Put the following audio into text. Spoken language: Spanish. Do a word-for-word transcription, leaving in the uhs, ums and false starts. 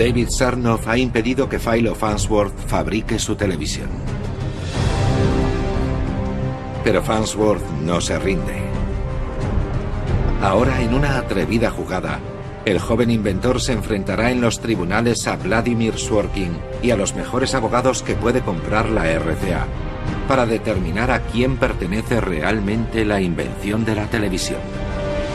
David Sarnoff ha impedido que Philo of Farnsworth fabrique su televisión. Pero Farnsworth no se rinde. Ahora, en una atrevida jugada, el joven inventor se enfrentará en los tribunales a Vladimir Sworkin y a los mejores abogados que puede comprar la R C A, para determinar a quién pertenece realmente la invención de la televisión.